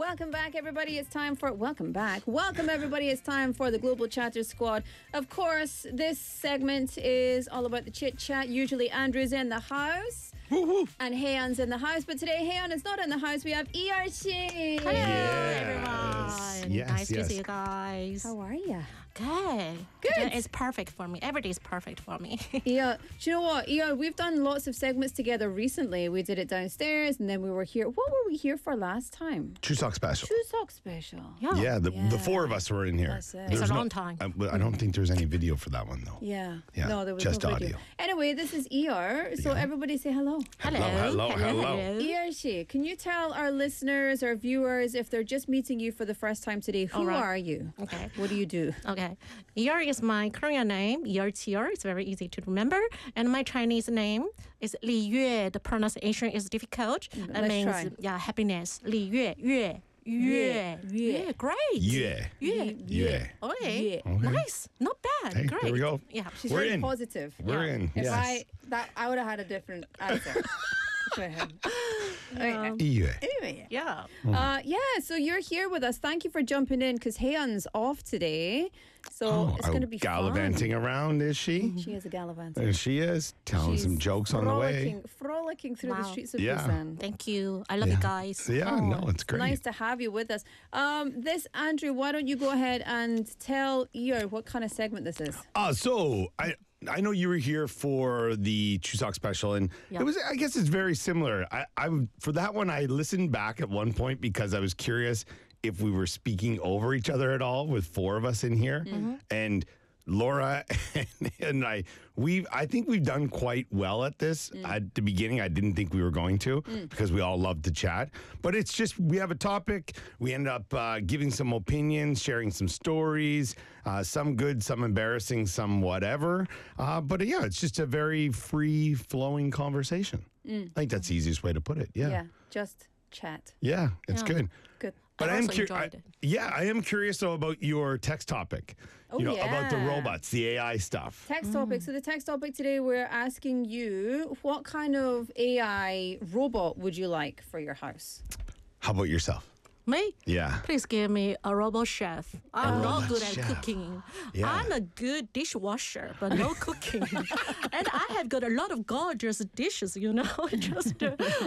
Welcome back, everybody. Welcome, everybody. It's time for the Global Chatter Squad. Of course, this segment is all about the chit chat. Usually, Andrew's in the house. Woo-hoo. And Haeyeon's in the house, but today Haeyeon is not in the house. We have ERC. Hello, Yes. everyone. Yes, nice to yes. see you guys. How are you? Good. Good. It's perfect for me. Every day is perfect for me. Yeah. Do you know what? Yeah, we've done lots of segments together recently. We did it downstairs, and then we were here. What were we here for last time? Chuseok special. Chuseok special. Yeah, the four of us were in here. That's it. It's There's a long time. I don't think there's any video for that one, though. Yeah. Yeah, No, there was just no video. audio. Anyway, this is ER. So everybody say hello. Hello. ERC, can you tell our listeners, our viewers, if they're just meeting you for the first time today, who All right. are you? Okay. What do you do? Okay. Year is my Korean name, Yeolcheol. It's very easy to remember. And my Chinese name is Li Yue. The pronunciation is difficult. It let's means try. happiness. Li Yue, Yue. Yue. Yeah, great. Yeah. Yeah. Yeah. Okay. Yeah. Nice. Not bad. Hey, great. there we go. Yeah. She's We're very in. positive. We're in. If Yes. I would have had a different answer. For him. Okay. Yeah. Anyway. Yeah. So you're here with us. Thank you for jumping in because Haeyeon's off today. So it's going to be gallivanting fun. around, is she? She is a gallivanting. There she is, telling some jokes on the way. Frolicking through the Wow. streets of Yeah. Busan. Thank you. I love you guys. Yeah, no, it's great. Nice to have you with us. Andrew, why don't you go ahead and tell Ear what kind of segment this is? So I know you were here for the Chuseok special, and Yeah. it was. I guess it's very similar. I for that one, I listened back at one point because I was curious if we were speaking over each other at all with four of us in here, and Laura and I think we've done quite well at this. At the beginning, I didn't think we were going to because we all love to chat. But it's just we have a topic. We end up giving some opinions, sharing some stories, some good, some embarrassing, some whatever. But yeah, it's just a very free flowing conversation. I think that's the easiest way to put it. Yeah, Just chat. yeah, it's Yeah. good. Good. But I I am also enjoyed it. I am curious though about your text topic. About the yeah. robots, the AI stuff. Text topic. So the text topic today, we're asking you, what kind of AI robot would you like for your house? How about yourself? Me? Yeah. Please give me a robot chef. I'm not robot good at chef. cooking. Yeah. I'm a good dishwasher, but no cooking. And I have got a lot of gorgeous dishes, just,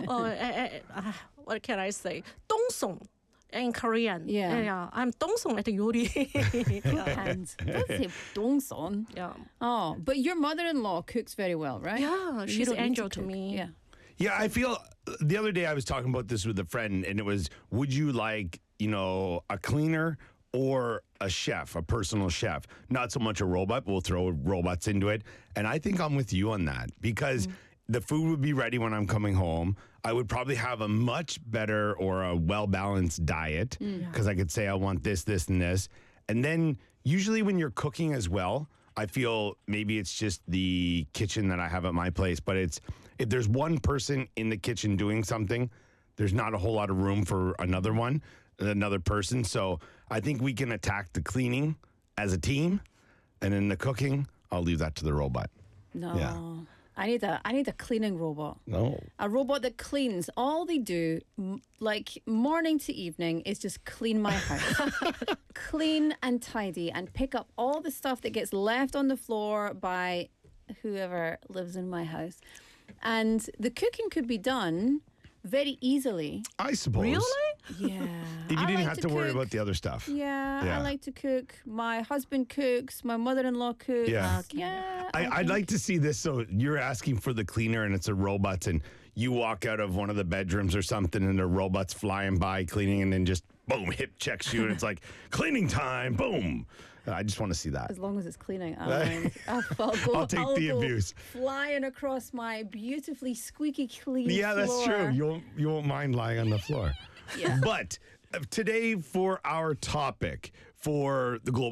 what can I say? Dongseong in Korean. Yeah. I'm Dongseong at the 요리. Hands. Let's say dongseon. Yeah. Oh, but your mother-in-law cooks very well, right? Yeah, You she's don't an need angel to cook. me. Yeah. Yeah, I feel the other day I was talking about this with a friend, and it was, would you like, a cleaner or a chef, a personal chef? Not so much a robot, but we'll throw robots into it. And I think I'm with you on that because the food would be ready when I'm coming home. I would probably have a much better or a well-balanced diet because I could say I want this, this, and this. And then usually when you're cooking as well, I feel maybe it's just the kitchen that I have at my place, but it's if there's one person in the kitchen doing something, there's not a whole lot of room for another person. So I think we can attack the cleaning as a team, and in the cooking, I'll leave that to the robot. No. Yeah. I need a cleaning robot. No. A robot that cleans. All they do, like morning to evening, is just clean my house. Clean and tidy and pick up all the stuff that gets left on the floor by whoever lives in my house. And the cooking could be done very easily. I suppose. Really? Yeah. If you I didn't like have to worry cook. about the other stuff. Yeah, Yeah. I like to cook. My husband cooks. My mother-in-law cooks. Yeah. Yeah. I'd like to see this. So you're asking for the cleaner and it's a robot, and you walk out of one of the bedrooms or something and the robot's flying by cleaning, and then just boom, hip checks you, and it's like cleaning time, boom. I just want to see that. As long as it's cleaning, I'll I'll take the go abuse. Flying across my beautifully squeaky clean Yeah, that's floor. true. You won't mind lying on the floor. Yeah. But today for our topic for the Global